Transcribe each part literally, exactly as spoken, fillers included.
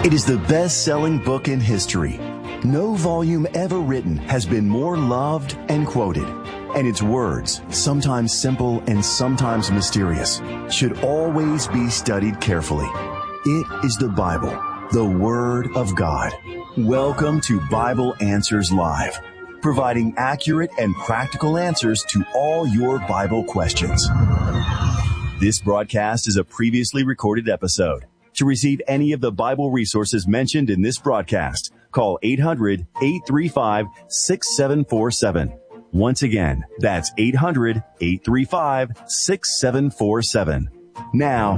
It is the best-selling book in history. No volume ever written has been more loved and quoted. And its words, sometimes simple and sometimes mysterious, should always be studied carefully. It is the Bible, the Word of God. Welcome to Bible Answers Live, providing accurate and practical answers to all your Bible questions. This broadcast is a previously recorded episode. To receive any of the Bible resources mentioned in this broadcast, call eight hundred, eight three five, six seven four seven. Once again, that's eight hundred, eight three five, six seven four seven. Now,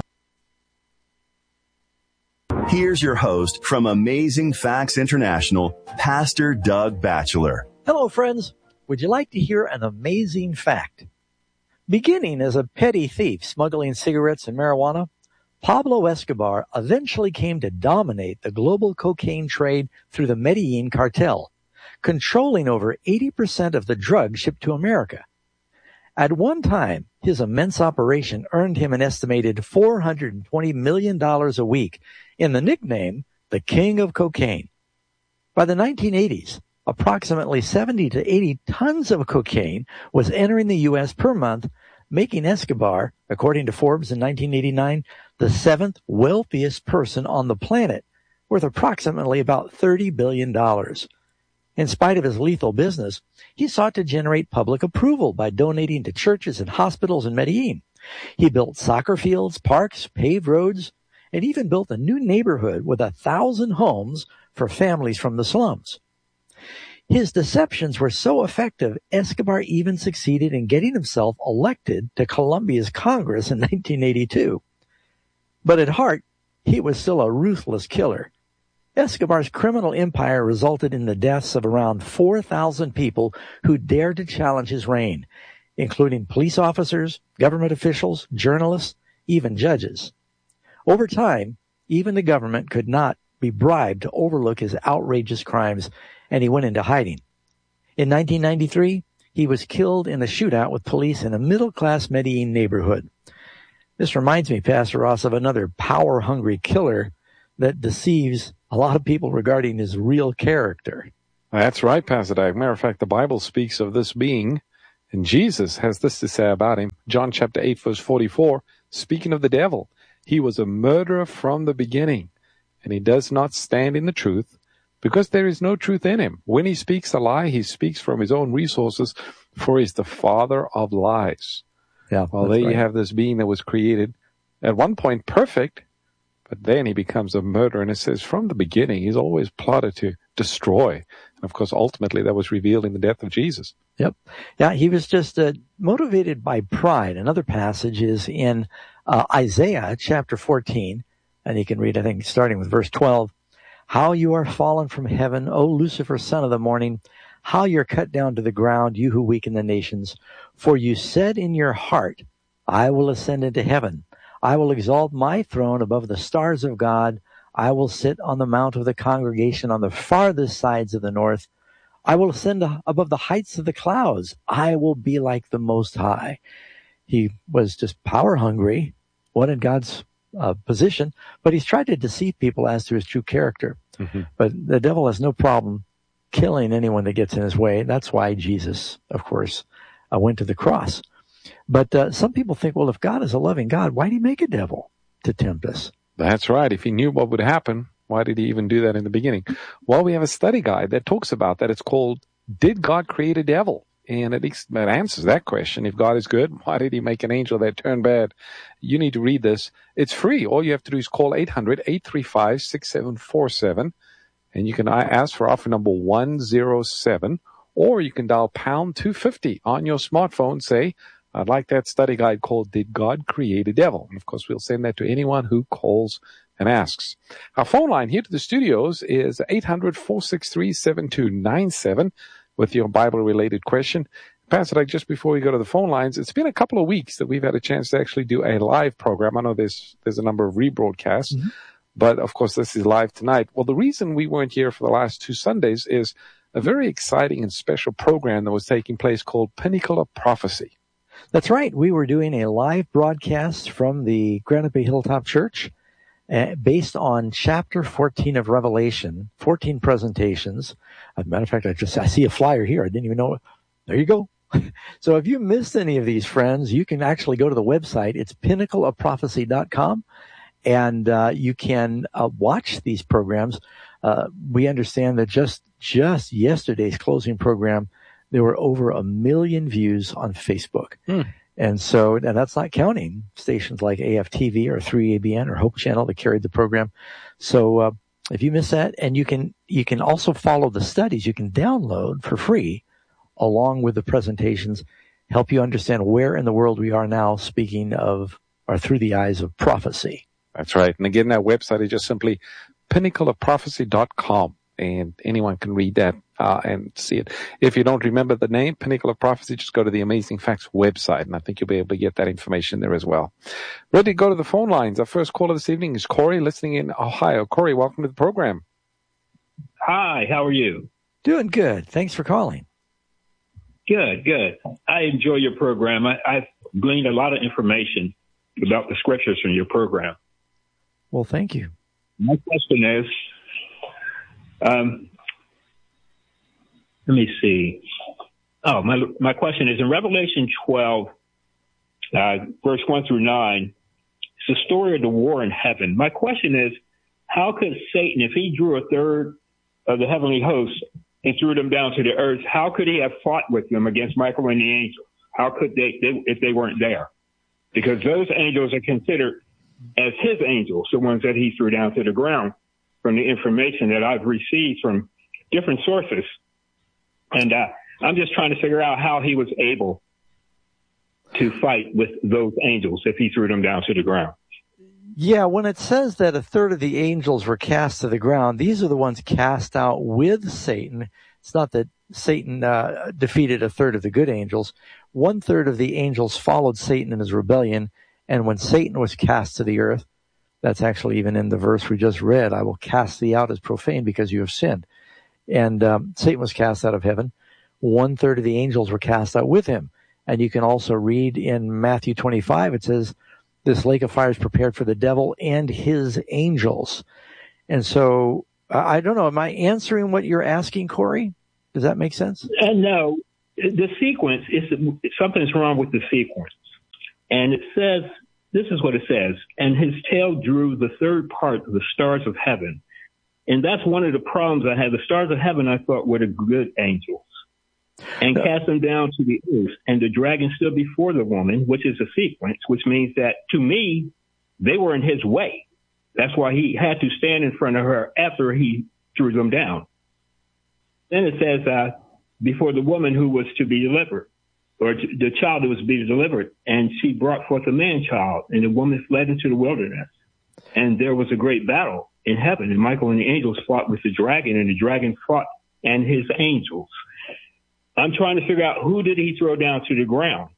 here's your host from Amazing Facts International, Pastor Doug Batchelor. Hello, friends. Would you like to hear an amazing fact? Beginning as a petty thief smuggling cigarettes and marijuana, Pablo Escobar eventually came to dominate the global cocaine trade through the Medellin cartel, controlling over eighty percent of the drugs shipped to America. At one time, his immense operation earned him an estimated four hundred twenty million dollars a week in the nickname, the King of Cocaine. By the nineteen eighties, approximately seventy to eighty tons of cocaine was entering the U S per month, making Escobar, according to Forbes in nineteen eighty-nine, the seventh wealthiest person on the planet, worth approximately about thirty billion dollars. In spite of his lethal business, he sought to generate public approval by donating to churches and hospitals in Medellin. He built soccer fields, parks, paved roads, and even built a new neighborhood with a thousand homes for families from the slums. His deceptions were so effective, Escobar even succeeded in getting himself elected to Colombia's Congress in nineteen eighty-two. But at heart, he was still a ruthless killer. Escobar's criminal empire resulted in the deaths of around four thousand people who dared to challenge his reign, including police officers, government officials, journalists, even judges. Over time, even the government could not be bribed to overlook his outrageous crimes, and he went into hiding. In nineteen ninety-three, he was killed in a shootout with police in a middle-class Medellin neighborhood. This reminds me, Pastor Ross, of another power-hungry killer that deceives a lot of people regarding his real character. That's right, Pastor Doug. Matter of fact, the Bible speaks of this being, and Jesus has this to say about him. John chapter eight, verse forty-four, speaking of the devil, he was a murderer from the beginning, and he does not stand in the truth, because there is no truth in him. When he speaks a lie, he speaks from his own resources, for he's the father of lies. Yeah, well, there right. You have this being that was created at one point perfect, but then he becomes a murderer. And it says from the beginning, he's always plotted to destroy. And of course, ultimately, that was revealed in the death of Jesus. Yep. Yeah, he was just uh, motivated by pride. Another passage is in uh, Isaiah chapter fourteen, and you can read, I think, starting with verse twelve. How you are fallen from heaven, O Lucifer, son of the morning, how you're cut down to the ground, you who weaken the nations. For you said in your heart, I will ascend into heaven. I will exalt my throne above the stars of God. I will sit on the mount of the congregation on the farthest sides of the north. I will ascend above the heights of the clouds. I will be like the Most High. He was just power hungry, wanted God's uh, position, but he's tried to deceive people as to his true character. Mm-hmm. But the devil has no problem killing anyone that gets in his way. That's why Jesus, of course, uh, went to the cross. But uh, some people think, well, if God is a loving God, why did he make a devil to tempt us? That's right. If he knew what would happen, why did he even do that in the beginning? Well, we have a study guide that talks about that. It's called, Did God Create a Devil? And it, it answers that question. If God is good, why did he make an angel that turned bad? You need to read this. It's free. All you have to do is call eight hundred, eight three five, six seven four seven. And you can ask for offer number one oh seven, or you can dial pound two fifty on your smartphone. Say, I'd like that study guide called Did God Create a Devil? And of course, we'll send that to anyone who calls and asks. Our phone line here to the studios is eight hundred, four six three, seven two nine seven with your Bible-related question. Pastor, like just before we go to the phone lines, it's been a couple of weeks that we've had a chance to actually do a live program. I know there's there's a number of rebroadcasts, mm-hmm. but of course this is live tonight. Well, the reason we weren't here for the last two Sundays is a very exciting and special program that was taking place called Pinnacle of Prophecy. That's right. We were doing a live broadcast from the Granite Bay Hilltop Church. uh, based on chapter fourteen of Revelation, fourteen presentations. As a matter of fact, I just I see a flyer here. I didn't even know it. There you go. So if you missed any of these, friends, you can actually go to the website. It's pinnacle of prophecy dot com, and uh, you can uh, watch these programs. Uh, we understand that just just yesterday's closing program, there were over a million views on Facebook. Hmm. And so, and that's not counting stations like A F T V or three A B N or Hope Channel that carried the program. So uh, if you miss that, and you can you can also follow the studies, you can download for free along with the presentations, help you understand where in the world we are now, speaking of, or through the eyes of prophecy. That's right. And again, that website is just simply pinnacle of prophecy dot com, and anyone can read that uh, and see it. If you don't remember the name, Pinnacle of Prophecy, just go to the Amazing Facts website, and I think you'll be able to get that information there as well. Ready to go to the phone lines. Our first caller this evening is Corey, listening in Ohio. Corey, welcome to the program. Hi, how are you? Doing good. Thanks for calling. Good, good. I enjoy your program. I, I've gleaned a lot of information about the scriptures from your program. Well, thank you. My question is, um, let me see. Oh, my my question is, in Revelation twelve, uh, verse one through nine, it's the story of the war in heaven. My question is, how could Satan, if he drew a third of the heavenly hosts and threw them down to the earth, how could he have fought with them against Michael and the angels? How could they, they if they weren't there? Because those angels are considered as his angels, the ones that he threw down to the ground, from the information that I've received from different sources. And uh, I'm just trying to figure out how he was able to fight with those angels if he threw them down to the ground. Yeah, when it says that a third of the angels were cast to the ground, these are the ones cast out with Satan. It's not that Satan uh, defeated a third of the good angels. One third of the angels followed Satan in his rebellion, and when Satan was cast to the earth, that's actually even in the verse we just read, I will cast thee out as profane because you have sinned. And um, Satan was cast out of heaven. One third of the angels were cast out with him. And you can also read in Matthew twenty-five, it says, this lake of fire is prepared for the devil and his angels. And so, I don't know, am I answering what you're asking, Corey? Does that make sense? Uh, no, the sequence, is something's wrong with the sequence. And it says, this is what it says, and his tail drew the third part of the stars of heaven. And that's one of the problems I had. The stars of heaven, I thought, were the good angels. And no. cast them down to the earth. And the dragon stood before the woman, which is a sequence, which means that, to me, they were in his way. That's why he had to stand in front of her after he threw them down. Then it says, uh, before the woman who was to be delivered, or the child that was being delivered, and she brought forth a man-child, and the woman fled into the wilderness. And there was a great battle in heaven, and Michael and the angels fought with the dragon, and the dragon fought and his angels. I'm trying to figure out, who did he throw down to the ground?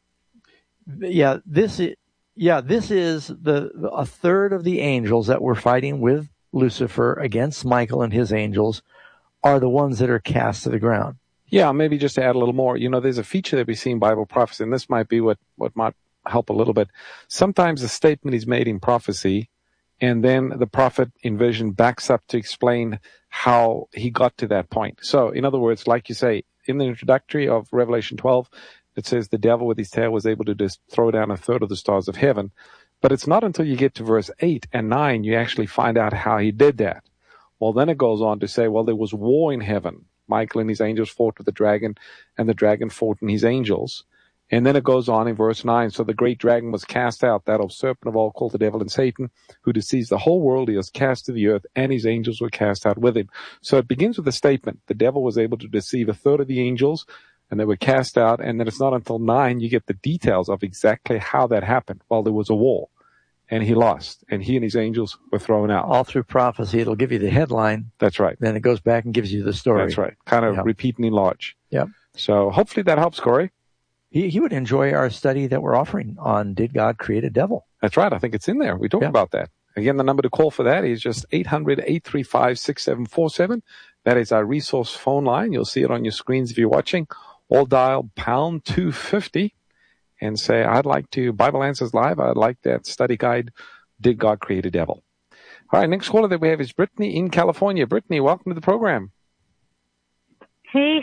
Yeah, this is, yeah, this is the a third of the angels that were fighting with Lucifer against Michael and his angels are the ones that are cast to the ground. Yeah, maybe just to add a little more, you know, there's a feature that we see in Bible prophecy, and this might be what, what might help a little bit. Sometimes a statement is made in prophecy, and then the prophet in vision backs up to explain how he got to that point. So, in other words, like you say, in the introductory of Revelation twelve, it says the devil with his tail was able to just throw down a third of the stars of heaven. But it's not until you get to verse eight and nine you actually find out how he did that. Well, then it goes on to say, well, there was war in heaven. Michael and his angels fought with the dragon, and the dragon fought and his angels. And then it goes on in verse nine. So the great dragon was cast out, that old serpent of old called the devil and Satan, who deceives the whole world. He was cast to the earth, and his angels were cast out with him. So it begins with a statement. The devil was able to deceive a third of the angels, and they were cast out. And then it's not until nine you get the details of exactly how that happened. Well, there was a war, and he lost, and he and his angels were thrown out. All through prophecy, it'll give you the headline. That's right. Then it goes back and gives you the story. That's right. Kind of yep. repeat and enlarge. Yep. So hopefully that helps, Corey. He, he would enjoy our study that we're offering on Did God Create a Devil? That's right. I think it's in there. We talked yep. about that. Again, the number to call for that is just eight hundred, eight three five, six seven four seven. That is our resource phone line. You'll see it on your screens if you're watching. Or dial pound two fifty and say, I'd like to, Bible Answers Live, I'd like that study guide, Did God Create a Devil? All right, next caller that we have is Brittany in California. Brittany, welcome to the program. Hey.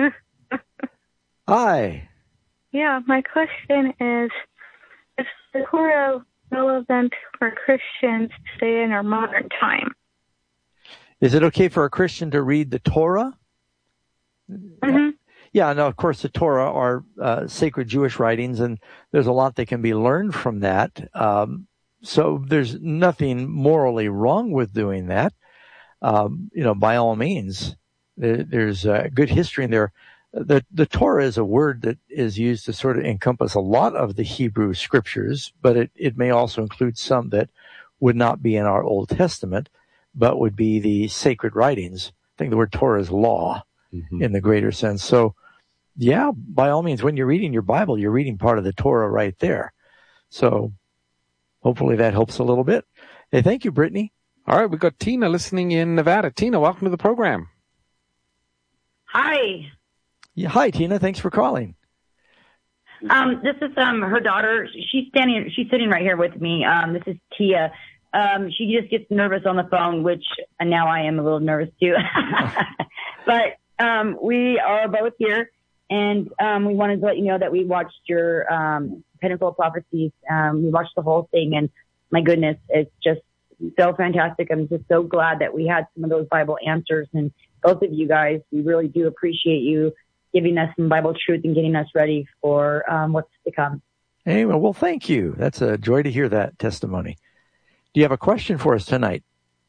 Hi. Yeah, my question is, is the Torah relevant for Christians today in our modern time? Is it okay for a Christian to read the Torah? Mm-hmm. Yeah, no, of course, the Torah are uh, sacred Jewish writings, and there's a lot that can be learned from that. Um, so there's nothing morally wrong with doing that. Um, you know, by all means, there, there's uh, good history in there. The, the Torah is a word that is used to sort of encompass a lot of the Hebrew scriptures, but it, it may also include some that would not be in our Old Testament, but would be the sacred writings. I think the word Torah is law mm-hmm. in the greater sense. So, yeah, by all means, when you're reading your Bible, you're reading part of the Torah right there. So hopefully that helps a little bit. Hey, thank you, Brittany. All right, we've got Tina listening in Nevada. Tina, welcome to the program. Hi. Yeah, hi, Tina. Thanks for calling. Um, this is um her daughter. She's standing. She's sitting right here with me. Um, this is Tia. Um, she just gets nervous on the phone, which and now I am a little nervous too. But um, we are both here, and um, we wanted to let you know that we watched your um, Pinnacle of Prophecies. Um, we watched the whole thing, and my goodness, it's just so fantastic. I'm just so glad that we had some of those Bible answers, and both of you guys, we really do appreciate you giving us some Bible truth and getting us ready for um, what's to come. Hey, well, well, thank you. That's a joy to hear that testimony. Do you have a question for us tonight?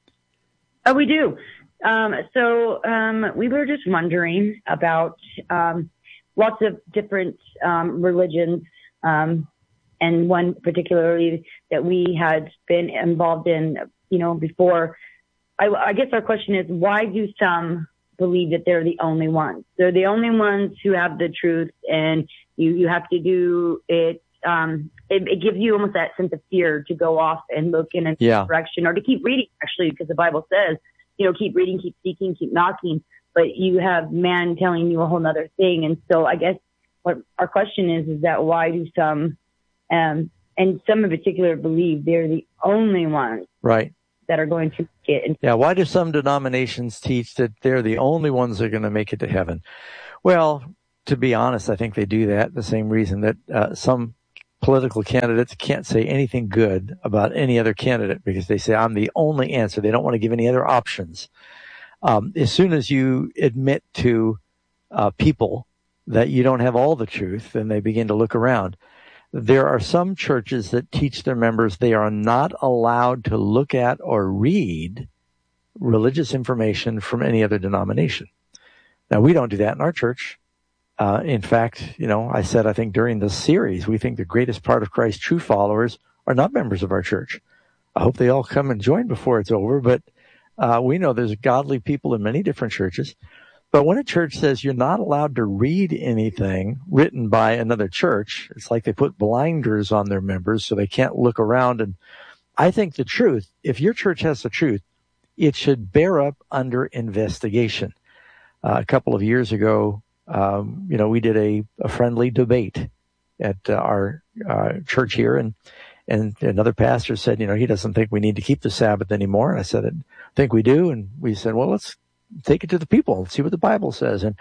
Oh, we do. Um, so um, we were just wondering about um, lots of different um, religions, um, and one particularly that we had been involved in, you know, before. I, I guess our question is, why do some believe that they're the only ones? They're the only ones who have the truth, and you, you have to do it. Um, it, it gives you almost that sense of fear to go off and look in a yeah. direction, or to keep reading, actually, because the Bible says, you know, keep reading, keep seeking, keep knocking. But you have man telling you a whole other thing. And so I guess what our question is, is that why do some, um, and some in particular believe they're the only ones right. that are going to get into. Yeah, why do some denominations teach that they're the only ones that are going to make it to heaven? Well, to be honest, I think they do that the same reason that uh, some political candidates can't say anything good about any other candidate because they say, I'm the only answer. They don't want to give any other options. Um, as soon as you admit to uh, people that you don't have all the truth, then they begin to look around. There are some churches that teach their members they are not allowed to look at or read religious information from any other denomination. Now, we don't do that in our church. Uh, in fact, you know, I said, I think during this series, we think the greatest part of Christ's true followers are not members of our church. I hope they all come and join before it's over, but uh, we know there's godly people in many different churches. But when a church says you're not allowed to read anything written by another church, it's like they put blinders on their members so they can't look around. And I think the truth, if your church has the truth, it should bear up under investigation. Uh, a couple of years ago, um, you know, we did a, a friendly debate at uh, our uh, church here, and and another pastor said, you know, he doesn't think we need to keep the Sabbath anymore. And I said, I think we do. And we said, well, let's take it to the people and see what the Bible says. And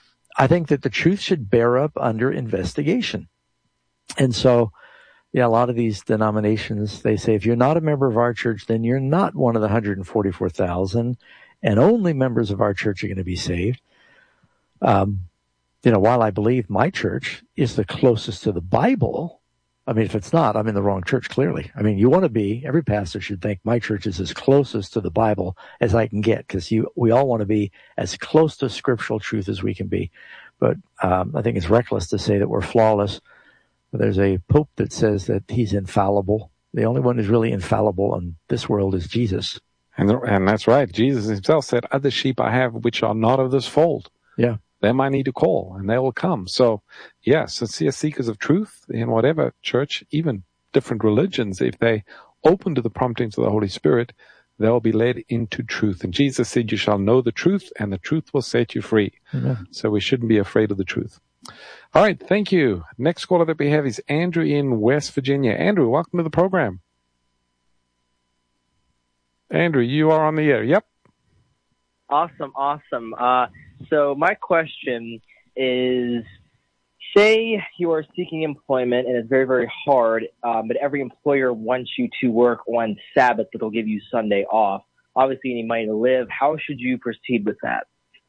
I think that the truth should bear up under investigation. And so, yeah, a lot of these denominations, they say, if you're not a member of our church, then you're not one of the one hundred forty-four thousand, and only members of our church are going to be saved. Um, you know, while I believe my church is the closest to the Bible, I mean, if it's not, I'm in the wrong church, clearly. I mean, you want to be, every pastor should think my church is as closest to the Bible as I can get, because you, we all want to be as close to scriptural truth as we can be. But um, I think it's reckless to say that we're flawless. There's a pope that says that he's infallible. The only one who's really infallible in this world is Jesus. And, and that's right. Jesus himself said, other sheep I have which are not of this fold. Yeah. Them I need to call, and they will come. So, yeah, sincere seekers of truth in whatever church, even different religions, if they open to the promptings of the Holy Spirit, they'll be led into truth. And Jesus said, you shall know the truth, and the truth will set you free. Amen. So we shouldn't be afraid of the truth. All right, thank you. Next caller that we have is Andrew in West Virginia. Andrew, welcome to the program. Andrew, you are on the air. Yep. Awesome, awesome. Uh, so my question is, say you are seeking employment and it's very, very hard, um, but every employer wants you to work on Sabbath, but they'll give you Sunday off. Obviously, you need money to live. How should you proceed with that?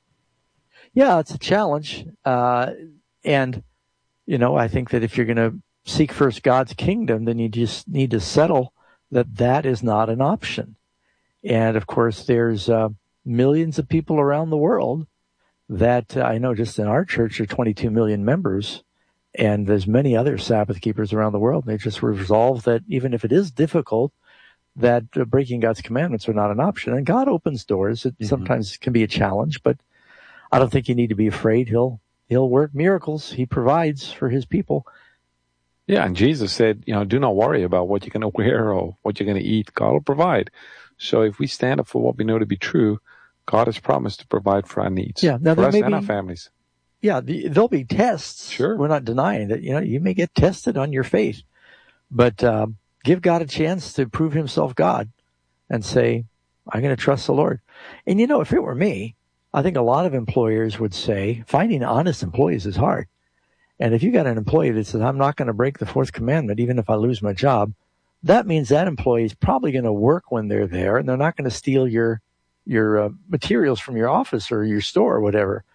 Yeah, it's a challenge. Uh, and, you know, I think that if you're going to seek first God's kingdom, then you just need to settle that that is not an option. And, of course, there's uh, millions of people around the world that uh, I know just in our church are twenty-two million members, and there's many other Sabbath keepers around the world. And they just resolve that even if it is difficult, that uh, breaking God's commandments are not an option. And God opens doors. It mm-hmm. sometimes can be a challenge, but I don't think you need to be afraid. He'll he'll work miracles. He provides for his people. Yeah, and Jesus said, you know, do not worry about what you're going to wear or what you're going to eat. God will provide. So if we stand up for what we know to be true, God has promised to provide for our needs, yeah, now for us and be, our families. Yeah, the, there'll be tests. Sure. We're not denying that, you know, you may get tested on your faith. But uh, give God a chance to prove himself God and say, I'm going to trust the Lord. And, you know, if it were me, I think a lot of employers would say finding honest employees is hard. And if you got an employee that says, I'm not going to break the fourth commandment, even if I lose my job, that means that employee is probably going to work when they're there, and they're not going to steal your your uh, materials from your office or your store or whatever.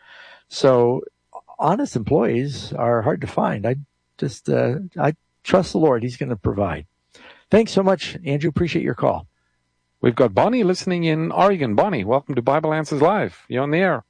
So honest employees are hard to find. I just, uh, I trust the Lord. He's going to provide. Thanks so much, Andrew. Appreciate your call. We've got Bonnie listening in Oregon. Bonnie, welcome to Bible Answers Live. You're on the air.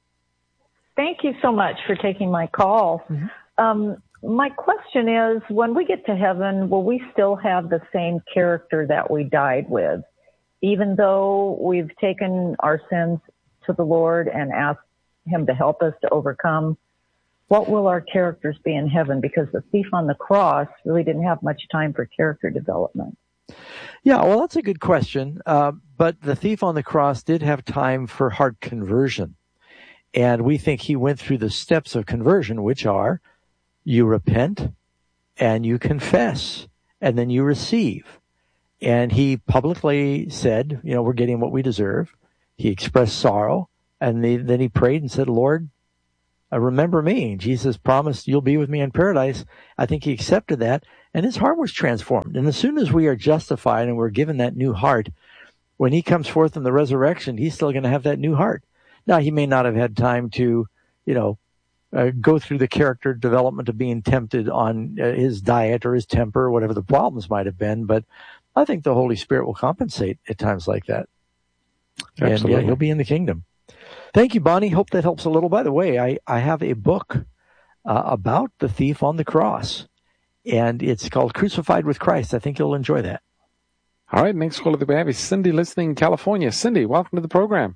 Thank you so much for taking my call. Mm-hmm. Um, my question is, when we get to heaven, will we still have the same character that we died with? Even though we've taken our sins to the Lord and asked him to help us to overcome, what will our characters be in heaven? Because the thief on the cross really didn't have much time for character development. Yeah, well, that's a good question. Uh, but the thief on the cross did have time for heart conversion. And we think he went through the steps of conversion, which are you repent and you confess and then you receive. And he publicly said, you know, we're getting what we deserve. He expressed sorrow. And the, then he prayed and said, Lord, uh, remember me. Jesus promised you'll be with me in paradise. I think he accepted that. And his heart was transformed. And as soon as we are justified and we're given that new heart, when he comes forth in the resurrection, he's still going to have that new heart. Now, he may not have had time to, you know, uh, go through the character development of being tempted on uh, his diet or his temper or whatever the problems might have been. But I think the Holy Spirit will compensate at times like that. Absolutely. And yeah, he'll be in the kingdom. Thank you, Bonnie. Hope that helps a little. By the way, I, I have a book uh, about the thief on the cross, and it's called Crucified with Christ. I think you'll enjoy that. All right, next caller that we have is Cindy listening in California. Cindy, welcome to the program.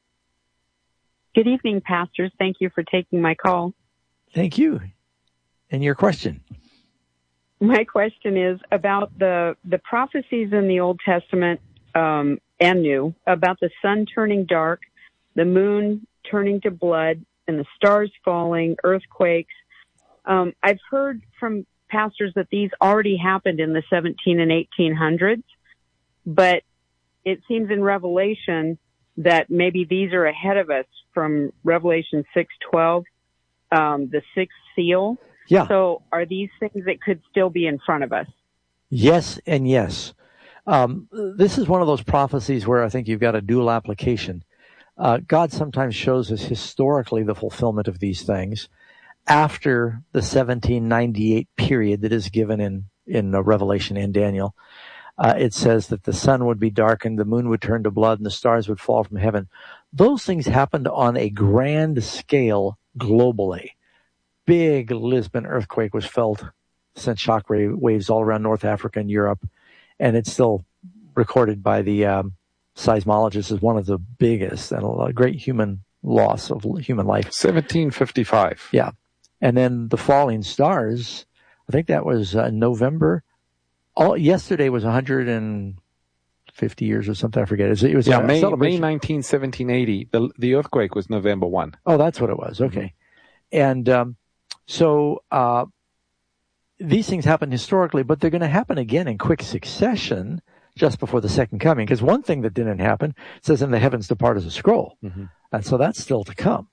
Good evening, pastors. Thank you for taking my call. Thank you. And your question? My question is about the, the prophecies in the Old Testament um, and New about the sun turning dark, the moon turning to blood, and the stars falling, earthquakes. Um, I've heard from pastors that these already happened in the seventeen and eighteen hundreds, but it seems in Revelation that maybe these are ahead of us from Revelation six twelve, um, the sixth seal. Yeah. So are these things that could still be in front of us? Yes and yes. Um, this is one of those prophecies where I think you've got a dual application. Uh, God sometimes shows us historically the fulfillment of these things after the seventeen ninety-eight period that is given in, in uh, Revelation and Daniel. Uh, it says that the sun would be darkened, the moon would turn to blood, and the stars would fall from heaven. Those things happened on a grand scale globally. Big Lisbon earthquake was felt, sent shock waves all around North Africa and Europe, and it's still recorded by the um, seismologists as one of the biggest and a great human loss of human life. seventeen fifty-five. Yeah. And then the falling stars, I think that was uh, November. All, yesterday was one hundred fifty years or something. I forget. It was yeah, a May, celebration. May nineteenth, seventeen eighty. The, the earthquake was November first. Oh, that's what it was. Okay. Mm-hmm. And um, so uh, these things happen historically, but they're going to happen again in quick succession just before the second coming. Because one thing that didn't happen, it says in the heavens depart as a scroll. Mm-hmm. And so that's still to come.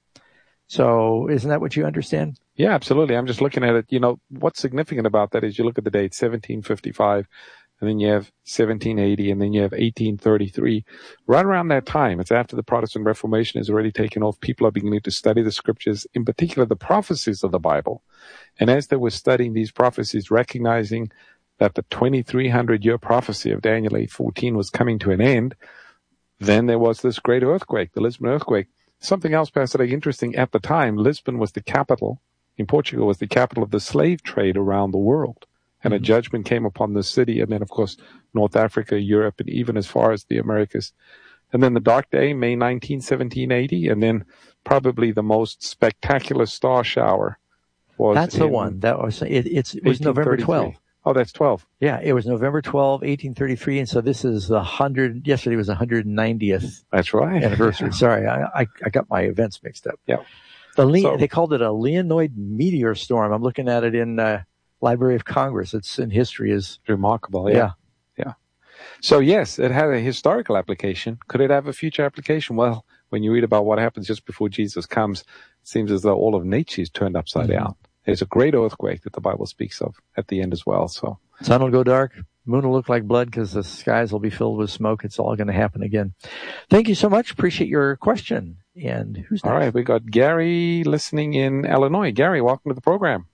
So isn't that what you understand? Yeah, absolutely. I'm just looking at it. You know, what's significant about that is you look at the date seventeen fifty-five, and then you have seventeen eighty, and then you have eighteen thirty-three. Right around that time, it's after the Protestant Reformation is already taken off. People are beginning to study the scriptures, in particular the prophecies of the Bible. And as they were studying these prophecies, recognizing that the twenty-three hundred year prophecy of Daniel eight fourteen was coming to an end, then there was this great earthquake, the Lisbon earthquake. Something else, Pastor, interesting, at the time, Lisbon was the capital, in Portugal, was the capital of the slave trade around the world. And mm-hmm. a judgment came upon the city, and then, of course, North Africa, Europe, and even as far as the Americas. And then the dark day, May nineteenth, seventeen eighty, and then probably the most spectacular star shower was That's the one. That was it, it's, it was November twelfth. Oh, that's twelve. Yeah, it was November twelfth, eighteen thirty-three, and so this is the hundred. Yesterday was the hundred ninetieth. That's right. Anniversary. Yeah. Sorry, I, I I got my events mixed up. Yeah. The Le- so, they called it a Leonid meteor storm. I'm looking at it in uh, Library of Congress. It's in history. Is remarkable. Yeah. yeah. Yeah. So yes, it had a historical application. Could it have a future application? Well, when you read about what happens just before Jesus comes, it seems as though all of nature is turned upside mm-hmm. down. There's a great earthquake that the Bible speaks of at the end as well. So sun will go dark, moon will look like blood because the skies will be filled with smoke. It's all going to happen again. Thank you so much. Appreciate your question. And who's next? All right, we got Gary listening in Illinois. Gary, welcome to the program.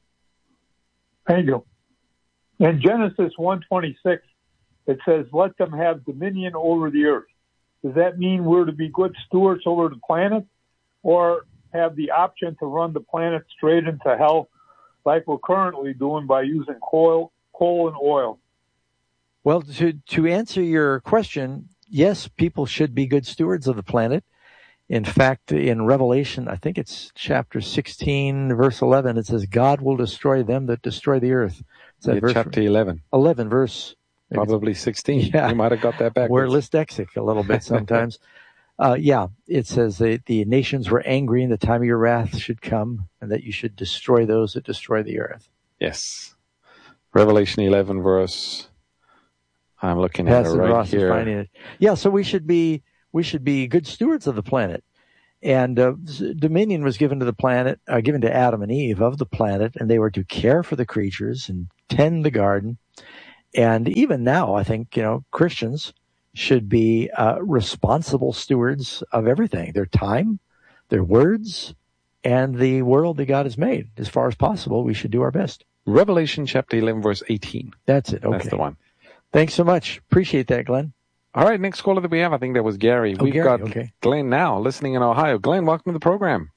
Thank you. In Genesis one twenty-six, it says, "Let them have dominion over the earth." Does that mean we're to be good stewards over the planet, or have the option to run the planet straight into hell, like we're currently doing by using coal, coal and oil? Well, to to answer your question, yes, people should be good stewards of the planet. In fact, in Revelation, I think it's chapter sixteen, verse eleven, it says, "God will destroy them that destroy the earth." It's that yeah, verse chapter eleven. eleven, verse. Probably sixteen. Yeah. You might have got that backwards. We're dyslexic a little bit sometimes. uh, yeah, it says that the nations were angry and the time of your wrath should come, and that you should destroy those that destroy the earth. Yes. Revelation eleven, verse. I'm looking at Pastor it right Ross here. Is finding it. Yeah, so we should be we should be good stewards of the planet, and uh, dominion was given to the planet, uh, given to Adam and Eve of the planet, and they were to care for the creatures and tend the garden. And even now, I think you know Christians should be uh, responsible stewards of everything: their time, their words, and the world that God has made. As far as possible, we should do our best. Revelation chapter eleven, verse eighteen. That's it. Okay. That's the one. Thanks so much. Appreciate that, Glenn. All right, next caller that we have, I think that was Gary. Oh, We've Gary, got okay. Glenn now, listening in Ohio. Glenn, welcome to the program.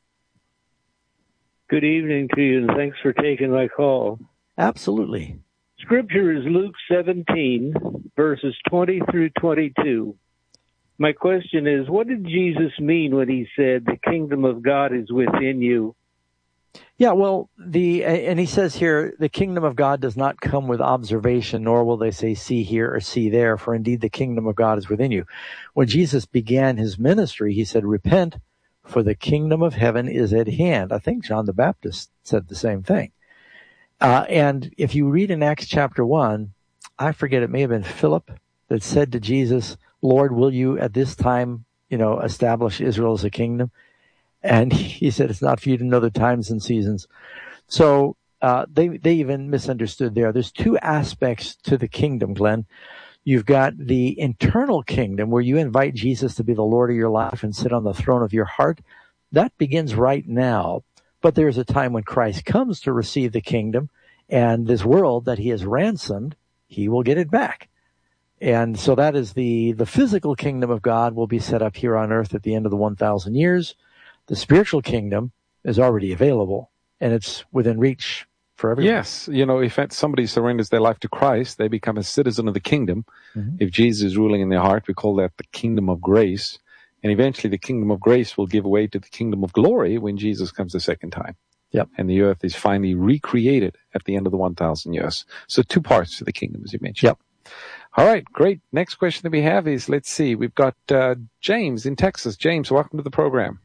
Good evening to you, and thanks for taking my call. Absolutely. Scripture is Luke seventeen, verses twenty through twenty-two. My question is, what did Jesus mean when he said, "The kingdom of God is within you"? Yeah, well, the and he says here, the kingdom of God does not come with observation, nor will they say, "See here" or "See there," for indeed the kingdom of God is within you. When Jesus began his ministry, he said, "Repent, for the kingdom of heaven is at hand." I think John the Baptist said the same thing. Uh, and if you read in Acts chapter one, I forget, it may have been Philip that said to Jesus, "Lord, will you at this time, you know, establish Israel as a kingdom?" And he said, "It's not for you to know the times and seasons." So uh, they they even misunderstood there. There's two aspects to the kingdom, Glenn. You've got the internal kingdom where you invite Jesus to be the Lord of your life and sit on the throne of your heart. That begins right now. But there's a time when Christ comes to receive the kingdom, and this world that he has ransomed, he will get it back. And so that is the, the physical kingdom of God will be set up here on earth at the end of the one thousand years. The spiritual kingdom is already available, and it's within reach for everyone. Yes. You know, if somebody surrenders their life to Christ, they become a citizen of the kingdom. Mm-hmm. If Jesus is ruling in their heart, we call that the kingdom of grace. And eventually the kingdom of grace will give way to the kingdom of glory when Jesus comes the second time. Yep. And the earth is finally recreated at the end of the one thousand years. So two parts to the kingdom, as you mentioned. Yep. All right, great. Next question that we have is, let's see, we've got uh, James in Texas. James, welcome to the program.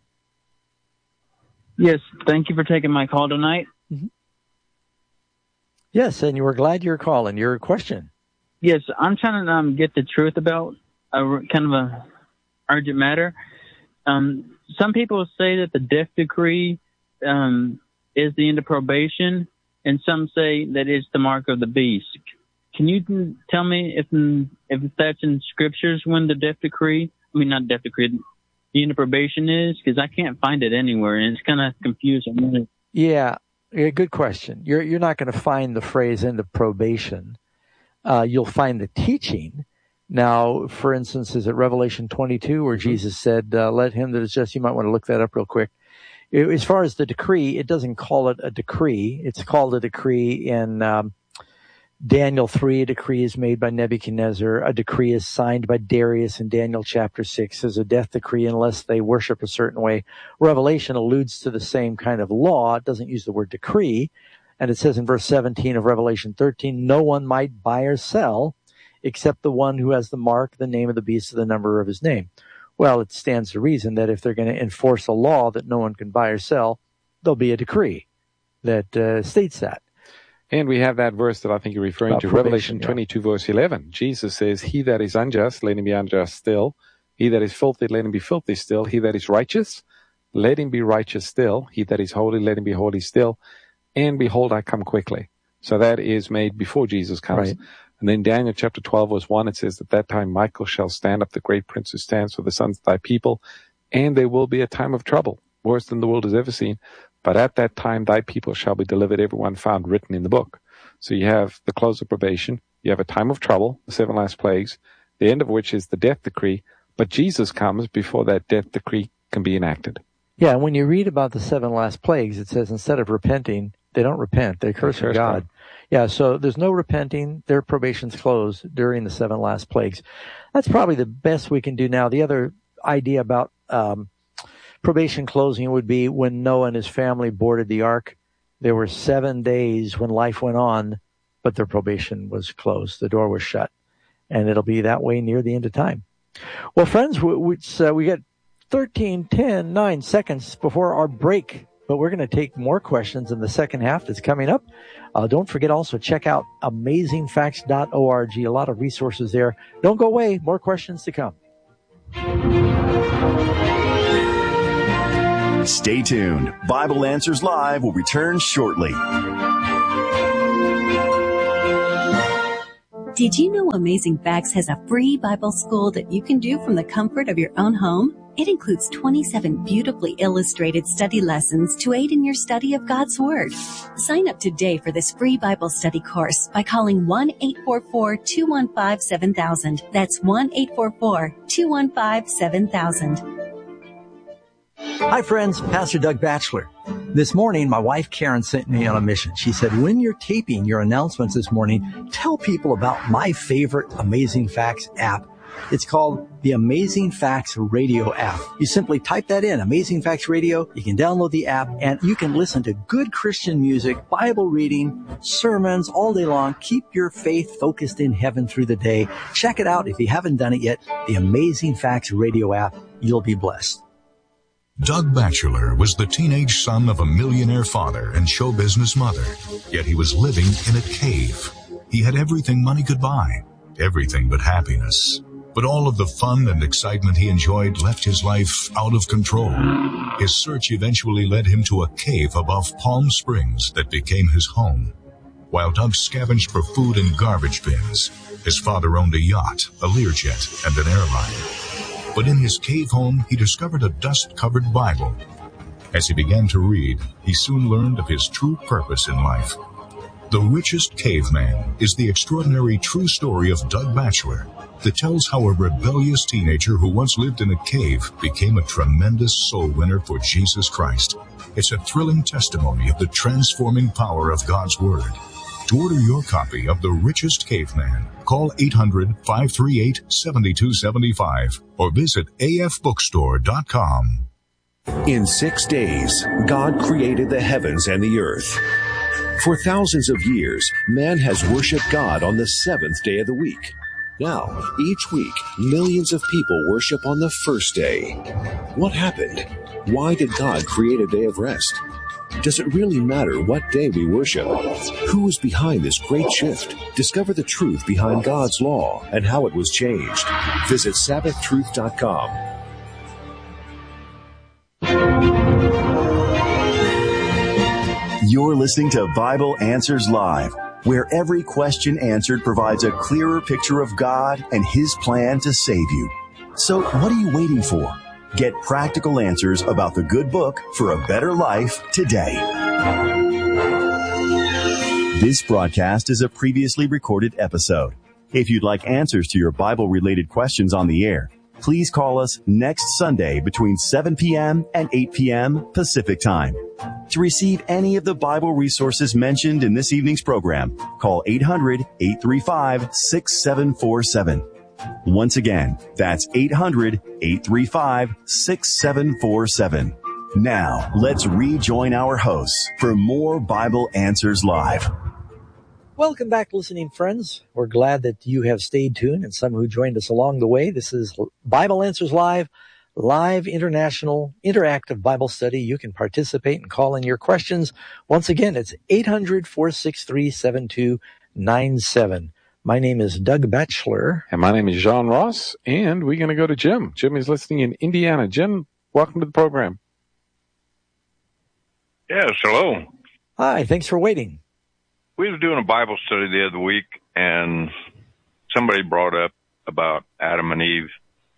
Yes, thank you for taking my call tonight. Mm-hmm. Yes, and you were glad you were calling. Your question. Yes, I'm trying to um, get the truth about a kind of a urgent matter. Um, some people say that the death decree um, is the end of probation, and some say that it's the mark of the beast. Can you tell me if if that's in scriptures when the death decree, I mean not death decree, the end of probation is? Because I can't find it anywhere, and it's kind of confusing. Yeah, yeah, good question. You're you're not going to find the phrase end of probation. Uh, you'll find the teaching. Now, for instance, is it Revelation twenty-two where mm-hmm. Jesus said, uh, let him that is just, you might want to look that up real quick. It, as far as the decree, it doesn't call it a decree. It's called a decree in um, Daniel three. A decree is made by Nebuchadnezzar. A decree is signed by Darius in Daniel chapter six as a death decree unless they worship a certain way. Revelation alludes to the same kind of law. It doesn't use the word decree. And it says in verse seventeen of Revelation thirteen, no one might buy or sell except the one who has the mark, the name of the beast, or the number of his name. Well, it stands to reason that if they're going to enforce a law that no one can buy or sell, there'll be a decree that uh, states that. And we have that verse that I think you're referring About to, probation, Revelation yeah. twenty-two, verse eleven. Jesus says, he that is unjust, let him be unjust still. He that is filthy, let him be filthy still. He that is righteous, let him be righteous still. He that is holy, let him be holy still. And behold, I come quickly. So that is made before Jesus comes. Right. And then Daniel chapter twelve, verse one, it says, at that time Michael shall stand up, the great prince who stands for the sons of thy people, and there will be a time of trouble, worse than the world has ever seen. But at that time thy people shall be delivered, everyone found written in the book. So you have the close of probation, you have a time of trouble, the seven last plagues, the end of which is the death decree, but Jesus comes before that death decree can be enacted. Yeah, and when you read about the seven last plagues, it says instead of repenting, they don't repent. They curse God. God. Yeah, so there's no repenting. Their probation's closed during the seven last plagues. That's probably the best we can do now. The other idea about um, probation closing would be when Noah and his family boarded the ark. There were seven days when life went on, but their probation was closed. The door was shut. And it'll be that way near the end of time. Well, friends, we, we, uh, we got thirteen, ten, nine seconds before our break. But we're going to take more questions in the second half that's coming up. Uh, don't forget also check out amazing facts dot org. A lot of resources there. Don't go away. More questions to come. Stay tuned. Bible Answers Live will return shortly. Did you know Amazing Facts has a free Bible school that you can do from the comfort of your own home? It includes twenty-seven beautifully illustrated study lessons to aid in your study of God's Word. Sign up today for this free Bible study course by calling one eight four four, two one five, seven thousand. That's one eight four four, two one five, seven thousand. Hi, friends. Pastor Doug Batchelor. This morning, my wife Karen sent me on a mission. She said, when you're taping your announcements this morning, tell people about my favorite Amazing Facts app. It's called the Amazing Facts Radio app. You simply type that in, Amazing Facts Radio. You can download the app, and you can listen to good Christian music, Bible reading, sermons all day long. Keep your faith focused in heaven through the day. Check it out if you haven't done it yet. The Amazing Facts Radio app. You'll be blessed. Doug Batchelor was the teenage son of a millionaire father and show business mother, yet he was living in a cave. He had everything money could buy, everything but happiness. But all of the fun and excitement he enjoyed left his life out of control. His search eventually led him to a cave above Palm Springs that became his home. While Doug scavenged for food in garbage bins, his father owned a yacht, a Learjet, and an airline. But in his cave home, he discovered a dust-covered Bible. As he began to read, he soon learned of his true purpose in life. The Richest Caveman is the extraordinary true story of Doug Batchelor that tells how a rebellious teenager who once lived in a cave became a tremendous soul winner for Jesus Christ. It's a thrilling testimony of the transforming power of God's Word. To order your copy of The Richest Caveman, call eight hundred, five three eight, seven two seven five or visit a f bookstore dot com. In six days, God created the heavens and the earth. For thousands of years, man has worshiped God on the seventh day of the week. Now, each week, millions of people worship on the first day. What happened? Why did God create a day of rest? Does it really matter what day we worship? Who is behind this great shift? Discover the truth behind God's law and how it was changed. Visit Sabbath Truth dot com. You're listening to Bible Answers Live, where every question answered provides a clearer picture of God and His plan to save you. So what are you waiting for? Get practical answers about the good book for a better life today. This broadcast is a previously recorded episode. If you'd like answers to your Bible-related questions on the air, please call us next Sunday between seven p.m. and eight p.m. Pacific Time. To receive any of the Bible resources mentioned in this evening's program, call eight hundred, eight three five, six seven four seven. Once again, that's eight hundred, eight three five, six seven four seven. Now, let's rejoin our hosts for more Bible Answers Live. Welcome back, listening friends. We're glad that you have stayed tuned and some who joined us along the way. This is Bible Answers Live, live international interactive Bible study. You can participate and call in your questions. Once again, it's eight hundred, four six three, seven two nine seven. My name is Doug Batchelor. And my name is John Ross, and we're going to go to Jim. Jim is listening in Indiana. Jim, welcome to the program. Yes, hello. Hi, thanks for waiting. We were doing a Bible study the other week, and somebody brought up about Adam and Eve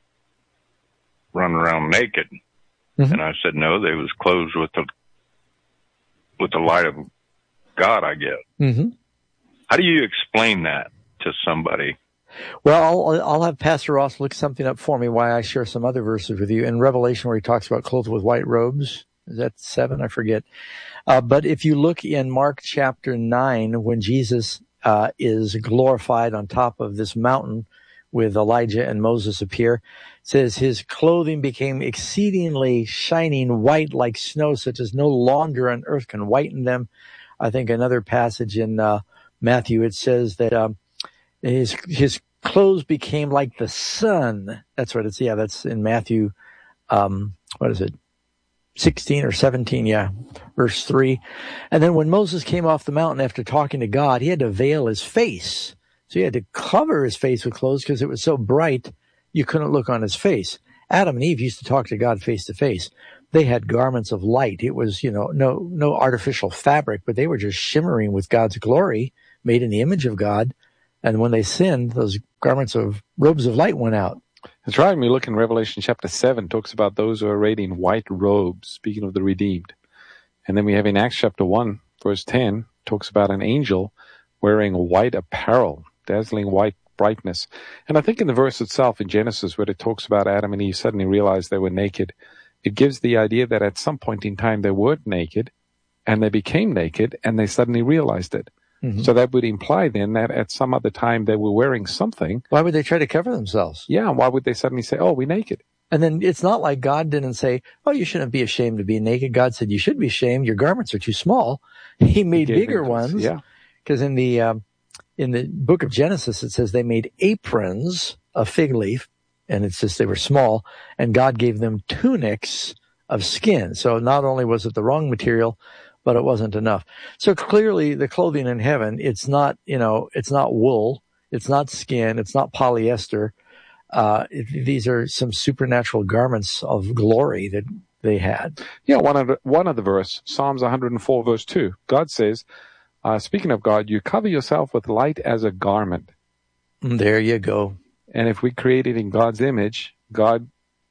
running around naked. Mm-hmm. And I said, no, they was clothed with the, with the light of God, I guess. Mm-hmm. How do you explain that to somebody? Well, I'll, I'll have Pastor Ross look something up for me while I share some other verses with you. In Revelation, where he talks about clothed with white robes, is that seven? I forget. Uh, but if you look in Mark chapter nine, when Jesus uh, is glorified on top of this mountain with Elijah and Moses appear, it says his clothing became exceedingly shining white like snow, such as no launder on earth can whiten them. I think another passage in uh, Matthew, it says that um, his his clothes became like the sun. That's what it's, yeah, that's in Matthew, um, what is it, sixteen or seventeen, yeah, verse three. And then when Moses came off the mountain after talking to God, he had to veil his face. So he had to cover his face with clothes because it was so bright you couldn't look on his face. Adam and Eve used to talk to God face to face. They had garments of light. It was, you know, no no artificial fabric, but they were just shimmering with God's glory, made in the image of God. And when they sinned, those garments of robes of light went out. That's right. When we look in Revelation chapter seven, talks about those who are arrayed in white robes, speaking of the redeemed. And then we have in Acts chapter one, verse ten, talks about an angel wearing white apparel, dazzling white brightness. And I think in the verse itself in Genesis, where it talks about Adam and Eve suddenly realized they were naked, it gives the idea that at some point in time they weren't naked, and they became naked, and they suddenly realized it. Mm-hmm. So that would imply then that at some other time they were wearing something. Why would they try to cover themselves? Yeah, why would they suddenly say, oh, we're naked? And then it's not like God didn't say, oh, you shouldn't be ashamed to be naked. God said, you should be ashamed. Your garments are too small. He made he bigger ones. ones. Yeah. Because in the, um, in the book of Genesis, it says they made aprons of fig leaf, and it's just they were small, and God gave them tunics of skin. So not only was it the wrong material, but it wasn't enough. So clearly the clothing in heaven, it's not, you know, it's not wool, it's not skin, it's not polyester. Uh, it, these are some supernatural garments of glory that they had. Yeah, one of the, one of the verse, Psalms one hundred four verse two, God says, uh, speaking of God, you cover yourself with light as a garment. There you go. And if we created in God's image, God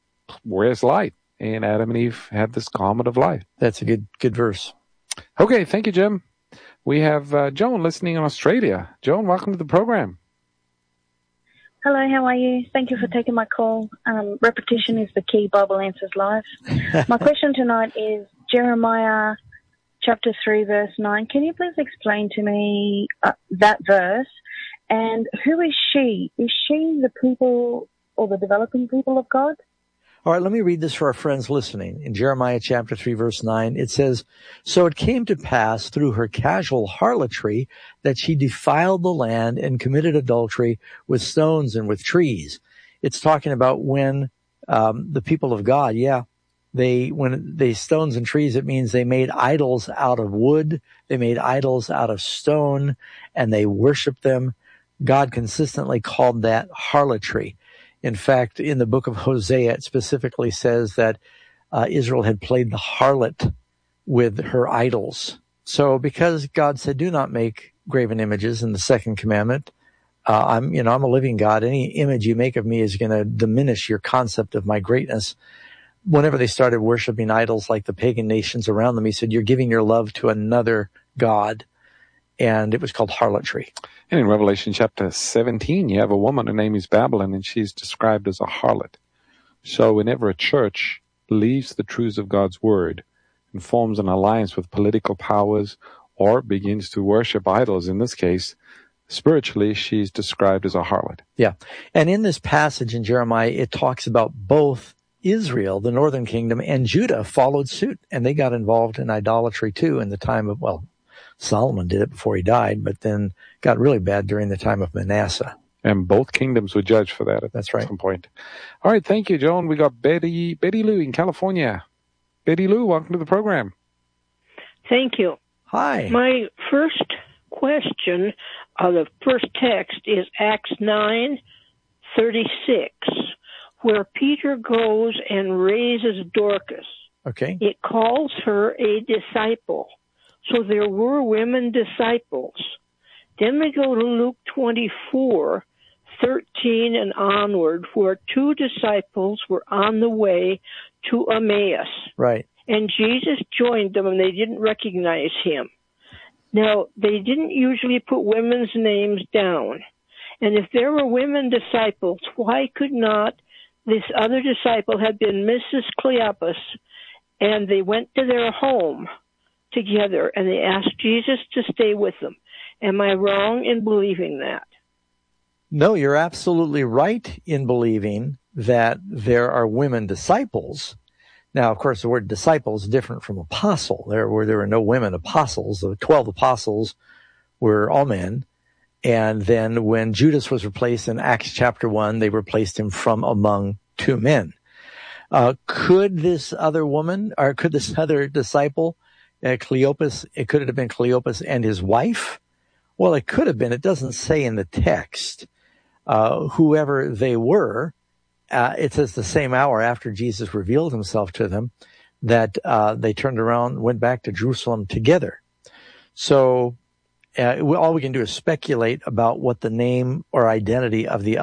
wears light. And Adam and Eve had this garment of light. That's a good, good verse. Okay, thank you, Jim. We have uh, Joan listening in Australia. Joan, welcome to the program. Hello, how are you? Thank you for taking my call. Um, repetition is the key. Bible Answers Live. My question tonight is Jeremiah chapter three, verse nine. Can you please explain to me uh, that verse? And who is she? Is she the people or the developing people of God? All right, let me read this for our friends listening. In Jeremiah chapter three, verse nine, it says, so it came to pass through her casual harlotry that she defiled the land and committed adultery with stones and with trees. It's talking about when um, the people of God, yeah, They, when they stones and trees, it means they made idols out of wood. They made idols out of stone, and they worshiped them. God consistently called that harlotry. In fact, in the book of Hosea, it specifically says that uh, Israel had played the harlot with her idols. So because God said, do not make graven images in the second commandment, uh, I'm, you know, I'm a living God. Any image you make of me is going to diminish your concept of my greatness. Whenever they started worshiping idols like the pagan nations around them, he said, you're giving your love to another God. And it was called harlotry. And in Revelation chapter seventeen, you have a woman, her name is Babylon, and she's described as a harlot. So whenever a church leaves the truths of God's word and forms an alliance with political powers or begins to worship idols, in this case, spiritually, she's described as a harlot. Yeah. And in this passage in Jeremiah, it talks about both Israel, the northern kingdom, and Judah followed suit, and they got involved in idolatry too in the time of, well, Solomon did it before he died, but then got really bad during the time of Manasseh. And both kingdoms were judged for that at That's right. some point. All right, thank you, Joan. We got Betty Betty Lou in California. Betty Lou, welcome to the program. Thank you. Hi. My first question, uh, the first text is Acts nine thirty-six, where Peter goes and raises Dorcas. Okay. It calls her a disciple. So there were women disciples. Then we go to Luke twenty-four, thirteen and onward, where two disciples were on the way to Emmaus. Right. And Jesus joined them, and they didn't recognize him. Now, they didn't usually put women's names down. And if there were women disciples, why could not this other disciple have been Missus Cleopas, and they went to their home together, and they asked Jesus to stay with them? Am I wrong in believing that? No, you're absolutely right in believing that there are women disciples. Now, of course, the word disciple is different from apostle. There were, there were no women apostles. The twelve apostles were all men. And then when Judas was replaced in Acts chapter one, they replaced him from among two men. Uh, could this other woman, or could this other disciple, uh, Cleopas, it could have been Cleopas and his wife? Well, it could have been. It doesn't say in the text. Uh, whoever they were, uh, it says the same hour after Jesus revealed himself to them that uh, they turned around, went back to Jerusalem together. So uh, all we can do is speculate about what the name or identity of the